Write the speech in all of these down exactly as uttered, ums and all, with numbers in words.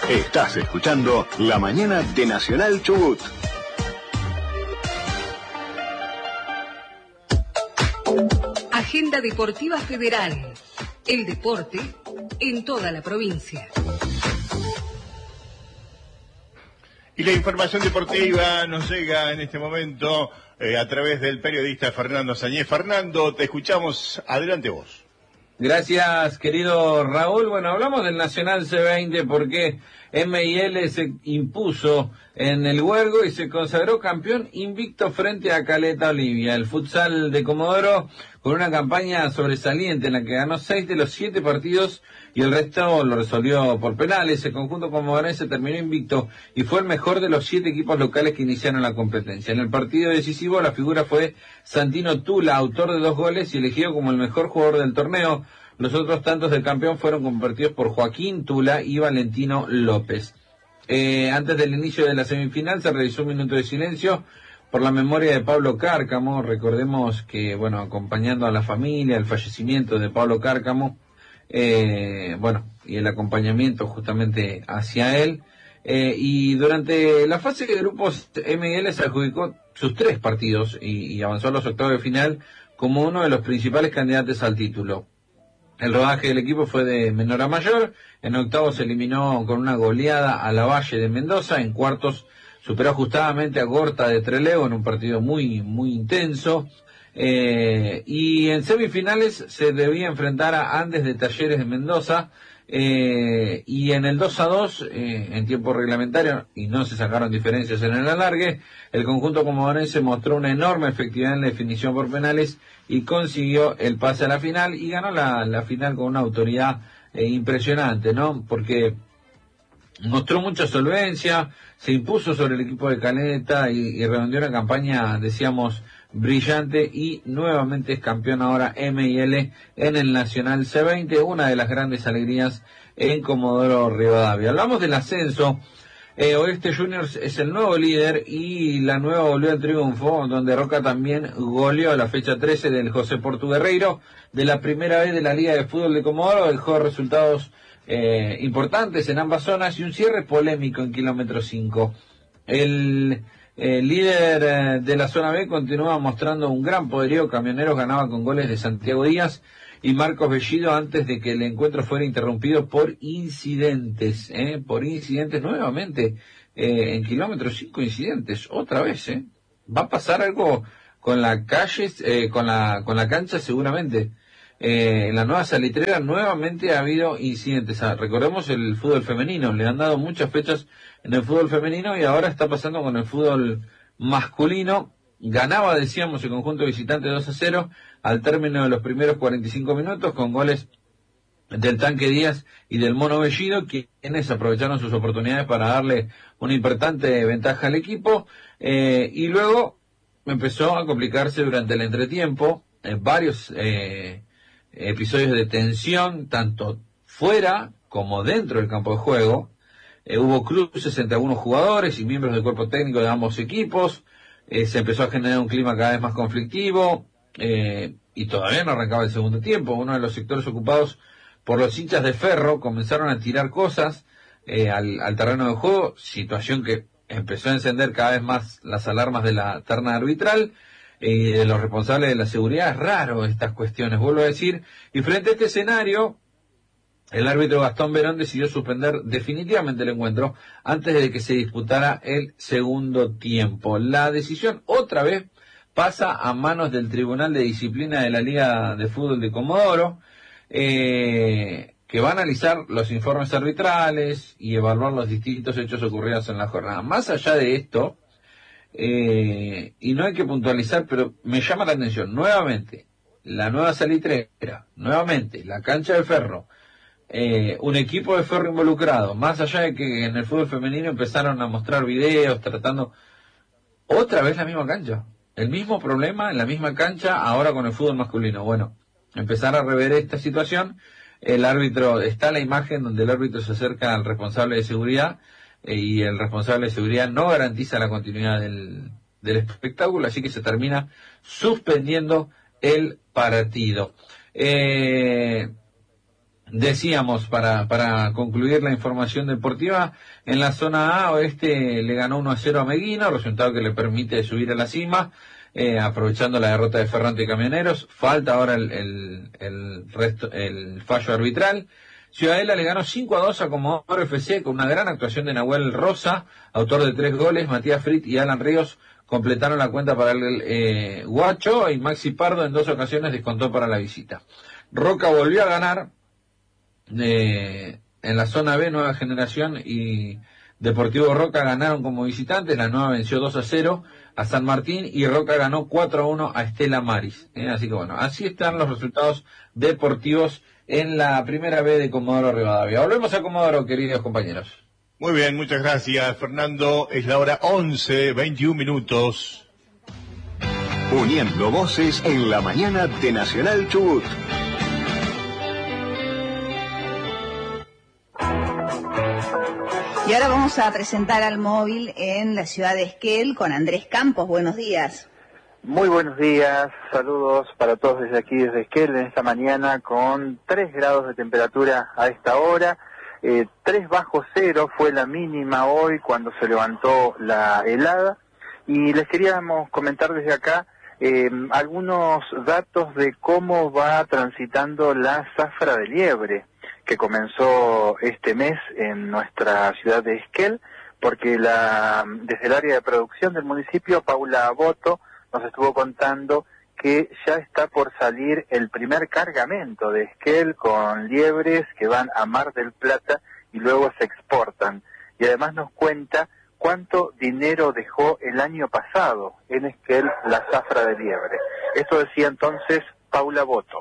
Estás escuchando La Mañana de Nacional Chubut. Agenda Deportiva Federal. El deporte en toda la provincia. Y la información deportiva nos llega en este momento eh, a través del periodista Fernando Sañez. Fernando, te escuchamos. Adelante vos. Gracias, querido Raúl. Bueno, hablamos del Nacional C veinte porque M I L se impuso en el Huergo y se consagró campeón invicto frente a Caleta Olivia. El futsal de Comodoro con una campaña sobresaliente en la que ganó seis de los siete partidos y el resto lo resolvió por penales. El conjunto comodorense terminó invicto y fue el mejor de los siete equipos locales que iniciaron la competencia. En el partido decisivo la figura fue Santino Tula, autor de dos goles y elegido como el mejor jugador del torneo. Los otros tantos del campeón fueron convertidos por Joaquín Tula y Valentino López. Eh, antes del inicio de la semifinal se realizó un minuto de silencio por la memoria de Pablo Cárcamo. Recordemos que, bueno, acompañando a la familia, el fallecimiento de Pablo Cárcamo, eh, bueno, y el acompañamiento justamente hacia él. Eh, y durante la fase de grupos, M I L se adjudicó sus tres partidos y, y avanzó a los octavos de final como uno de los principales candidatos al título. El rodaje del equipo fue de menor a mayor. En octavos se eliminó con una goleada a la Valle de Mendoza. En cuartos superó ajustadamente a Gorta de Trelew en un partido muy, muy intenso. Eh, y en semifinales se debía enfrentar a Andes de Talleres de Mendoza. Eh, y en el dos a dos, eh, en tiempo reglamentario, y no se sacaron diferencias en el alargue, el conjunto comodorense mostró una enorme efectividad en la definición por penales y consiguió el pase a la final y ganó la, la final con una autoridad eh, impresionante, ¿no? Porque mostró mucha solvencia, se impuso sobre el equipo de Caleta y, y redondeó una campaña, decíamos, brillante y nuevamente es campeón ahora M I L en el Nacional C veinte, una de las grandes alegrías en Comodoro Rivadavia. Hablamos del ascenso. Eh, Oeste Juniors es el nuevo líder y la nueva volvió al triunfo, donde Roca también goleó la fecha trece del José Portuguerreiro de la primera vez de la Liga de Fútbol de Comodoro, dejó resultados eh, importantes en ambas zonas y un cierre polémico en kilómetro cinco. El El líder eh, de la zona B continúa mostrando un gran poderío. Camioneros ganaba con goles de Santiago Díaz y Marcos Bellido antes de que el encuentro fuera interrumpido por incidentes, ¿eh? Por incidentes nuevamente, eh, en kilómetro cinco incidentes, otra vez, ¿eh? Va a pasar algo con la calle, eh, con la, con la cancha seguramente. Eh, en la nueva salitrera nuevamente ha habido incidentes. Ah, recordemos el fútbol femenino, le han dado muchas fechas en el fútbol femenino y ahora está pasando con el fútbol masculino. Ganaba, decíamos, el conjunto visitante dos a cero al término de los primeros cuarenta y cinco minutos con goles del Tanque Díaz y del Mono Bellido, quienes aprovecharon sus oportunidades para darle una importante ventaja al equipo, eh, y luego empezó a complicarse durante el entretiempo, eh, varios eh, episodios de tensión, tanto fuera como dentro del campo de juego. Eh, hubo cruces entre algunos jugadores y miembros del cuerpo técnico de ambos equipos. Eh, se empezó a generar un clima cada vez más conflictivo, eh, y todavía no arrancaba el segundo tiempo. Uno de los sectores ocupados por los hinchas de Ferro comenzaron a tirar cosas eh, al, al terreno de juego, situación que empezó a encender cada vez más las alarmas de la terna arbitral y de los responsables de la seguridad. Es raro estas cuestiones, vuelvo a decir, y frente a este escenario, el árbitro Gastón Verón decidió suspender definitivamente el encuentro antes de que se disputara el segundo tiempo. La decisión otra vez pasa a manos del Tribunal de Disciplina de la Liga de Fútbol de Comodoro, eh, que va a analizar los informes arbitrales y evaluar los distintos hechos ocurridos en la jornada. Más allá de esto, eh, y no hay que puntualizar, pero me llama la atención, nuevamente, la nueva salitrera, nuevamente, la cancha de Ferro, Eh, un equipo de Ferro involucrado, más allá de que en el fútbol femenino empezaron a mostrar videos tratando otra vez la misma cancha, el mismo problema en la misma cancha ahora con el fútbol masculino. Bueno, empezar a rever esta situación. El árbitro, está la imagen donde el árbitro se acerca al responsable de seguridad eh, y el responsable de seguridad no garantiza la continuidad del, del espectáculo, así que se termina suspendiendo el partido. eh Decíamos, para, para concluir la información deportiva, en la zona A, Oeste le ganó uno a cero a Meguino, resultado que le permite subir a la cima, eh, aprovechando la derrota de Ferrante y Camioneros. Falta ahora el, el, el, resto, el fallo arbitral. Ciudadela le ganó cinco a dos a Comodoro F C con una gran actuación de Nahuel Rosa, autor de tres goles. Matías Frit y Alan Ríos completaron la cuenta para el eh, Guacho, y Maxi Pardo en dos ocasiones descontó para la visita. Roca volvió a ganar. Eh, en la zona B, Nueva Generación y Deportivo Roca ganaron como visitantes. La Nueva venció dos a cero a San Martín y Roca ganó cuatro a uno a Estela Maris. Eh, así que bueno, así están los resultados deportivos en la primera B de Comodoro Rivadavia. Volvemos a Comodoro, queridos compañeros. Muy bien, muchas gracias, Fernando. Es la hora once, veintiún minutos. Uniendo voces en la mañana de Nacional Chubut. Y ahora vamos a presentar al móvil en la ciudad de Esquel con Andrés Campos. Buenos días. Muy buenos días, saludos para todos desde aquí, desde Esquel, en esta mañana con tres grados de temperatura a esta hora. Eh, tres bajo cero fue la mínima hoy cuando se levantó la helada. Y les queríamos comentar desde acá eh, algunos datos de cómo va transitando la zafra de liebre, que comenzó este mes en nuestra ciudad de Esquel, porque la desde el área de producción del municipio, Paula Boto nos estuvo contando que ya está por salir el primer cargamento de Esquel con liebres que van a Mar del Plata y luego se exportan. Y además nos cuenta cuánto dinero dejó el año pasado en Esquel la zafra de liebre. Esto decía entonces Paula Boto.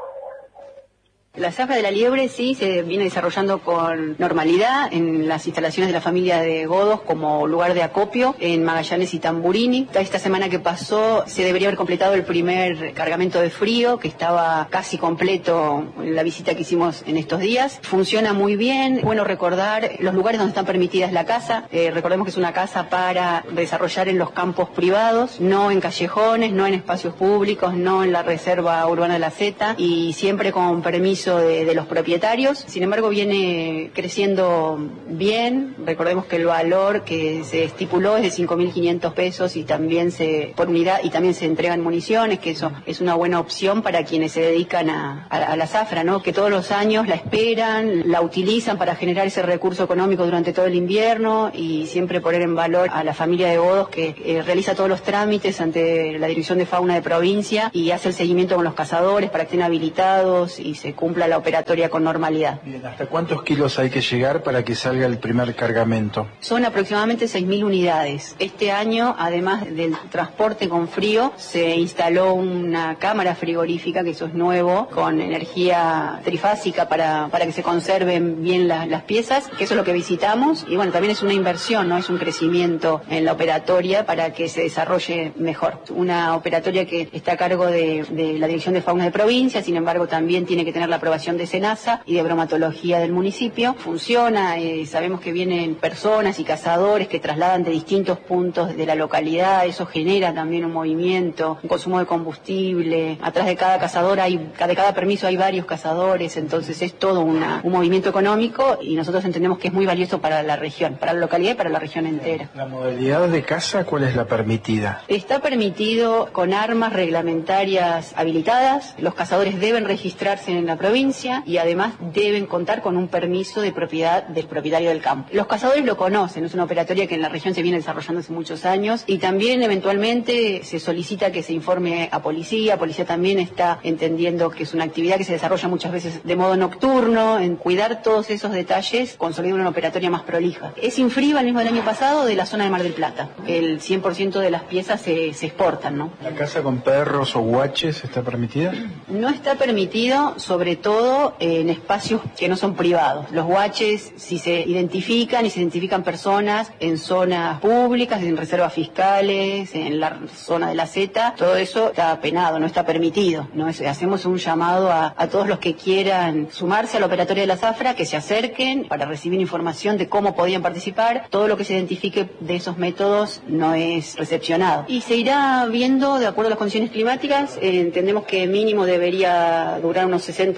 La zafra de la liebre sí se viene desarrollando con normalidad en las instalaciones de la familia de Godos como lugar de acopio en Magallanes y Tamburini. Esta semana que pasó se debería haber completado el primer cargamento de frío, que estaba casi completo en la visita que hicimos en estos días. Funciona muy bien. Bueno recordar los lugares donde están permitidas la caza. Eh, recordemos que es una casa para desarrollar en los campos privados, no en callejones, no en espacios públicos, no en la reserva urbana de la Zeta, y siempre con permiso De, de los propietarios. Sin embargo, viene creciendo bien. Recordemos que el valor que se estipuló es de cinco mil quinientos pesos y también se por unidad y también se entregan municiones, que eso es una buena opción para quienes se dedican a, a, a la zafra, ¿no? Que todos los años la esperan, la utilizan para generar ese recurso económico durante todo el invierno, y siempre poner en valor a la familia de Godos, que eh, realiza todos los trámites ante la Dirección de Fauna de Provincia y hace el seguimiento con los cazadores para que estén habilitados y se cumpla la operatoria con normalidad. Bien, ¿hasta cuántos kilos hay que llegar para que salga el primer cargamento? Son aproximadamente seis mil unidades. Este año, además del transporte con frío, se instaló una cámara frigorífica, que eso es nuevo, con energía trifásica para, para que se conserven bien la, las piezas, que eso es lo que visitamos. Y bueno, también es una inversión, ¿no? Es un crecimiento en la operatoria para que se desarrolle mejor. Una operatoria que está a cargo de, de la Dirección de Fauna de Provincia, sin embargo también tiene que tener la aprobación de SENASA y de bromatología del municipio. Funciona, eh, sabemos que vienen personas y cazadores que trasladan de distintos puntos de la localidad, eso genera también un movimiento, un consumo de combustible. Atrás de cada cazador hay, de cada permiso hay varios cazadores, entonces es todo una, un movimiento económico, y nosotros entendemos que es muy valioso para la región, para la localidad y para la región entera. ¿La modalidad de caza cuál es la permitida? Está permitido con armas reglamentarias habilitadas. Los cazadores deben registrarse en la provincia y además deben contar con un permiso de propiedad del propietario del campo. Los cazadores lo conocen, es una operatoria que en la región se viene desarrollando hace muchos años, y también eventualmente se solicita que se informe a policía. Policía también está entendiendo que es una actividad que se desarrolla muchas veces de modo nocturno. En cuidar todos esos detalles consolida una operatoria más prolija. Es Infriva, el mismo del año pasado, de la zona de Mar del Plata. El cien por ciento de las piezas se, se exportan, ¿no? ¿La caza con perros o guaches está permitida? No está permitido, sobre todo en espacios que no son privados. Los guaches, si se identifican y se identifican personas en zonas públicas, en reservas fiscales, en la zona de la Zeta, todo eso está penado, no está permitido, ¿no? Es, hacemos un llamado a, a todos los que quieran sumarse a la operatoria de la zafra, que se acerquen para recibir información de cómo podían participar. Todo lo que se identifique de esos métodos no es recepcionado. Y se irá viendo de acuerdo a las condiciones climáticas. Eh, entendemos que mínimo debería durar unos sesenta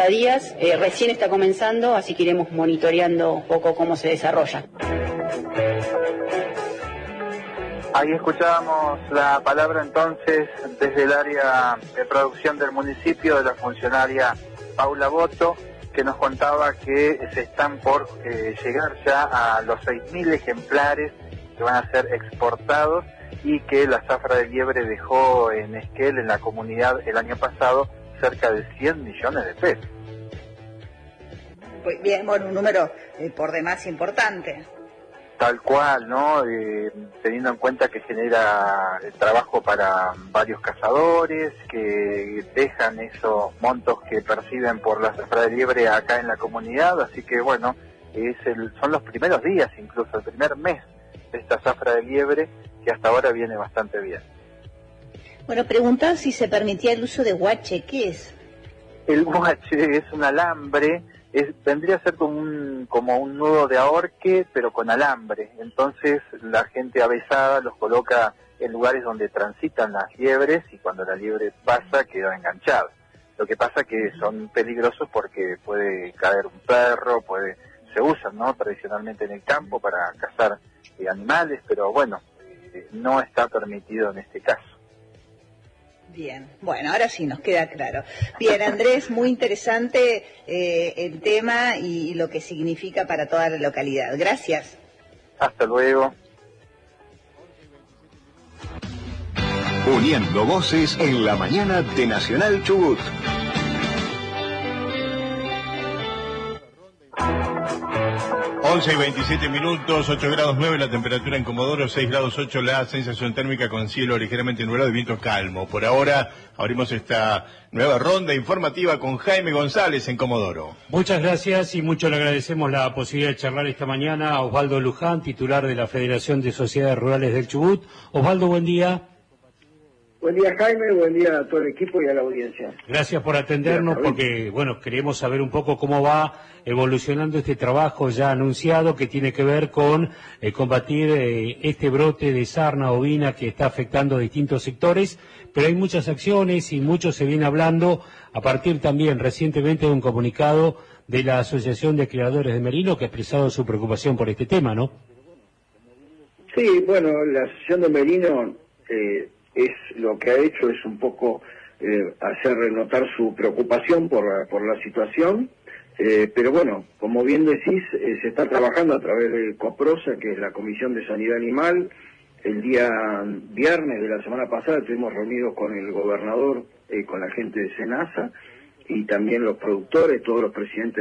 sesenta días, eh, recién está comenzando, así que iremos monitoreando un poco cómo se desarrolla. Ahí escuchábamos la palabra entonces desde el área de producción del municipio de la funcionaria Paula Boto, que nos contaba que se están por eh, llegar ya a los seis mil ejemplares que van a ser exportados y que la zafra de liebre dejó en Esquel, en la comunidad, el año pasado cerca de cien millones de pesos. Pues bien, bueno, un número eh, por demás importante. Tal cual, ¿no? Eh, teniendo en cuenta que genera trabajo para varios cazadores, que dejan esos montos que perciben por la zafra de liebre acá en la comunidad, así que bueno, es el, son los primeros días, incluso el primer mes de esta zafra de liebre, que hasta ahora viene bastante bien. Bueno, preguntaba si se permitía el uso de guache, ¿qué es? El guache es un alambre, es, vendría a ser como un, como un nudo de ahorque, pero con alambre. Entonces la gente avezada los coloca en lugares donde transitan las liebres y cuando la liebre pasa queda enganchada. Lo que pasa que son peligrosos porque puede caer un perro, puede se usan, ¿no?, tradicionalmente en el campo para cazar eh, animales, pero bueno, eh, no está permitido en este caso. Bien, bueno, ahora sí nos queda claro. Bien, Andrés, muy interesante eh, el tema y, y lo que significa para toda la localidad. Gracias. Hasta luego. Uniendo voces en la mañana de Nacional Chubut. once y veintisiete minutos, ocho grados nueve la temperatura en Comodoro, seis grados ocho la sensación térmica con cielo ligeramente nublado y viento calmo. Por ahora abrimos esta nueva ronda informativa con Jaime González en Comodoro. Muchas gracias y mucho le agradecemos la posibilidad de charlar esta mañana a Osvaldo Luján, titular de la Federación de Sociedades Rurales del Chubut. Osvaldo, buen día. Buen día, Jaime, buen día a todo el equipo y a la audiencia. Gracias por atendernos porque, bueno, queremos saber un poco cómo va evolucionando este trabajo ya anunciado que tiene que ver con eh, combatir eh, este brote de sarna ovina que está afectando a distintos sectores, pero hay muchas acciones y mucho se viene hablando a partir también recientemente de un comunicado de la Asociación de Criadores de Merino que ha expresado su preocupación por este tema, ¿no? Sí, bueno, la Asociación de Merino eh, es lo que ha hecho es un poco eh, hacer notar su preocupación por la, por la situación, eh, pero bueno, como bien decís, eh, se está trabajando a través del COPROSA, que es la Comisión de Sanidad Animal. El día viernes de la semana pasada estuvimos reunidos con el gobernador, eh, con la gente de SENASA y también los productores, todos los presidentes